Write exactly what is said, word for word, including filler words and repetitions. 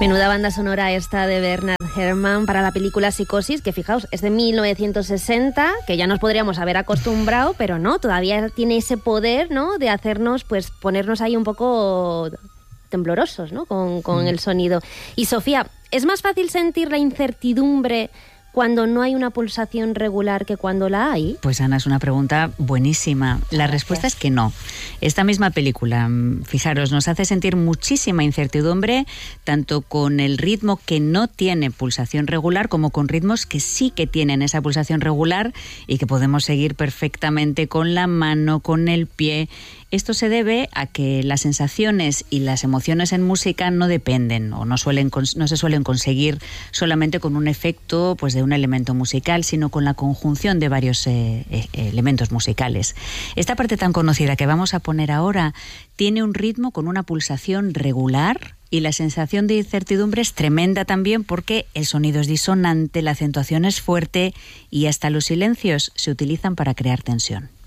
Menuda banda sonora esta de Bernard Herrmann para la película Psicosis, que fijaos, es de mil novecientos sesenta, que ya nos podríamos haber acostumbrado, pero no, todavía tiene ese poder, ¿no?, de hacernos, pues, ponernos ahí un poco temblorosos, ¿no?, con, con mm. el sonido. Y Sofía, ¿es más fácil sentir la incertidumbre cuando no hay una pulsación regular que cuando la hay? Pues Ana, es una pregunta buenísima. La respuesta es que no. Esta misma película, fijaros, nos hace sentir muchísima incertidumbre, tanto con el ritmo que no tiene pulsación regular como con ritmos que sí que tienen esa pulsación regular y que podemos seguir perfectamente con la mano, con el pie. Esto se debe a que las sensaciones y las emociones en música no dependen o no, suelen, no se suelen conseguir solamente con un efecto, pues, de un elemento musical, sino con la conjunción de varios eh, eh, elementos musicales. Esta parte tan conocida que vamos a poner ahora tiene un ritmo con una pulsación regular y la sensación de incertidumbre es tremenda también porque el sonido es disonante, la acentuación es fuerte y hasta los silencios se utilizan para crear tensión.